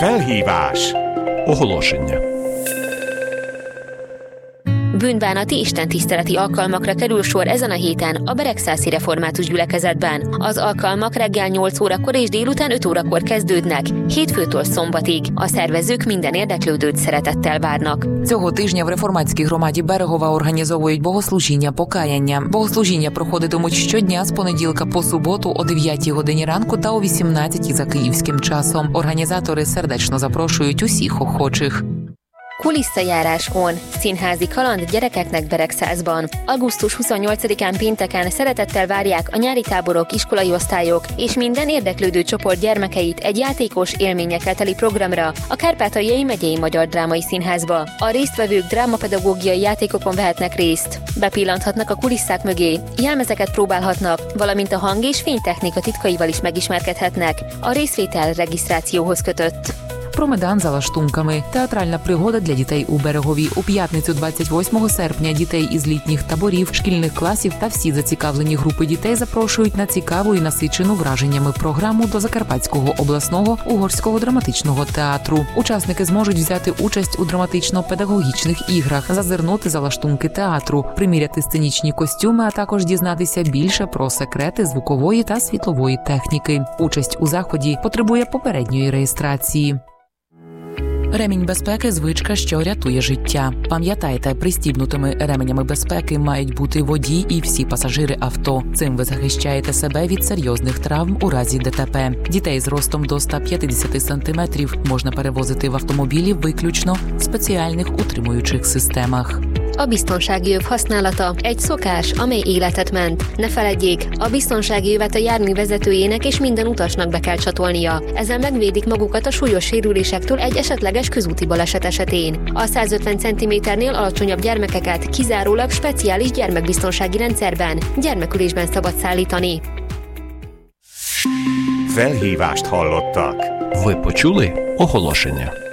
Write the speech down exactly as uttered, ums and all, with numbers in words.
Felhívás. Оголошення. Bűnbánati istentiszteleti alkalmakra kerül sor ezen a héten a Beregszászi Református Gyülekezetben. Az alkalmak reggel nyolc órakor és délután öt órakor kezdődnek, hétfőtől szombatig. A szervezők minden érdeklődőt szeretettel várnak. Цього тижня в реформатській громаді Берегова організовують богослужіння покаяння. Богослужіння проходитимуть щодня з понеділка по суботу о дев'ятій годині ранку та о вісімнадцятій за київським часом. Організатори сердечно запрошують усіх охочих. Kulisszajárás-on, színházi kaland gyerekeknek Beregszázban. augusztus huszonnyolcadikán pénteken szeretettel várják a nyári táborok, iskolai osztályok és minden érdeklődő csoport gyermekeit egy játékos, élményekkel teli programra a Kárpátaljai Megyei Magyar Drámai Színházba. A résztvevők drámapedagógiai játékokon vehetnek részt, bepillanthatnak a kulisszák mögé, jelmezeket próbálhatnak, valamint a hang- és fénytechnika titkaival is megismerkedhetnek. A részvétel regisztrációhoz kötött. Промедан за лаштунками. Театральна пригода для дітей у Берегові. У п'ятницю двадцять восьмого серпня дітей із літніх таборів, шкільних класів та всі зацікавлені групи дітей запрошують на цікаву і насичену враженнями програму до Закарпатського обласного угорського драматичного театру. Учасники зможуть взяти участь у драматично-педагогічних іграх, зазирнути за лаштунки театру, приміряти сценічні костюми, а також дізнатися більше про секрети звукової та світлової техніки. Участь у заході потребує попередньої реєстрації. Ремінь безпеки – звичка, що рятує життя. Пам'ятайте, пристібнутими ременями безпеки мають бути водій і всі пасажири авто. Цим ви захищаєте себе від серйозних травм у разі ДТП. Дітей з ростом до ста п'ятдесяти сантиметрів можна перевозити в автомобілі виключно в спеціальних утримуючих системах. A biztonsági öv használata egy szokás, amely életet ment. Ne feledjék, a biztonsági övet a jármű vezetőjének és minden utasnak be kell csatolnia. Ezzel megvédik magukat a súlyos sérülésektől egy esetleges közúti baleset esetén. A százötven centiméternél alacsonyabb gyermekeket kizárólag speciális gyermekbiztonsági rendszerben, gyermekülésben szabad szállítani. Felhívást hallottak. Ви почули оголошення.